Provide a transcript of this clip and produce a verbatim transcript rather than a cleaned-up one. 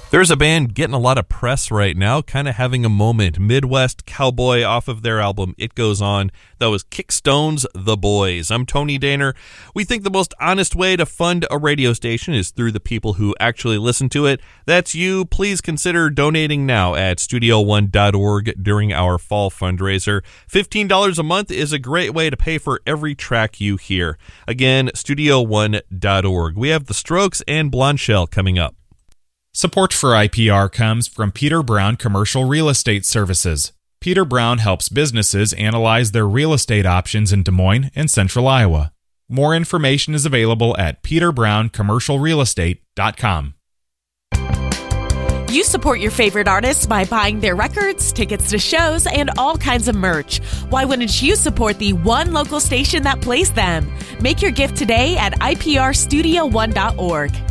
There's a band getting a lot of press right now, kind of having a moment. Midwest Cowboy off of their album It Goes On. That was Kickstone's The Boys. I'm Tony Daner. We think the most honest way to fund a radio station is through the people who actually listen to it. That's you. Please consider donating now at studio one dot org during our fall fundraiser. fifteen dollars a month is a great way to pay for every track you hear. Again, studio one dot org. We have The Strokes and Blonde Shell coming up. Support for I P R comes from Peter Brown Commercial Real Estate Services. Peter Brown helps businesses analyze their real estate options in Des Moines and Central Iowa. More information is available at peter brown commercial real estate dot com. You support your favorite artists by buying their records, tickets to shows, and all kinds of merch. Why wouldn't you support the one local station that plays them? Make your gift today at I P R studio one dot org.